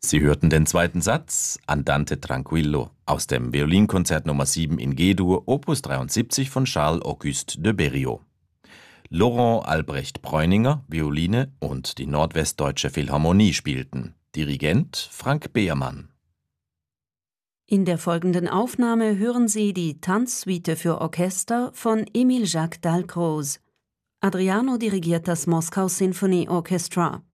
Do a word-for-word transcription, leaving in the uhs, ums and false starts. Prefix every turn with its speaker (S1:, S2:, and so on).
S1: Sie hörten den zweiten Satz, Andante tranquillo, aus dem Violinkonzert Nummer sieben in G-Dur, Opus dreiundsiebzig von Charles-Auguste de Berriot. Laurent Albrecht Bräuninger, Violine und die Nordwestdeutsche Philharmonie spielten. Dirigent Frank Behrmann.
S2: In der folgenden Aufnahme hören Sie die Tanzsuite für Orchester von Émile Jacques Dalcroze. Adriano dirigiert das Moskau Symphony Orchestra.